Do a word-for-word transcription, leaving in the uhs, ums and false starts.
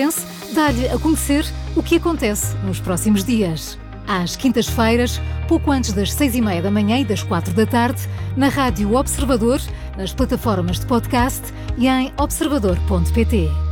Oliveirense dá-lhe a conhecer o que acontece nos próximos dias. Às quintas-feiras, pouco antes das seis e meia da manhã e das quatro da tarde, na Rádio Observador, nas plataformas de podcast e em observador ponto pt.